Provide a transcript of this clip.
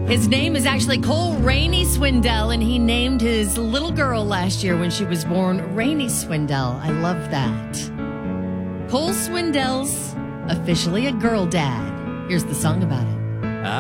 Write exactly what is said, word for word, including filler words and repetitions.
His name is actually Cole Rainey Swindell, and he named his little girl last year when she was born Rainey Swindell. I love that. Cole Swindell's officially a girl dad. Here's the song about it.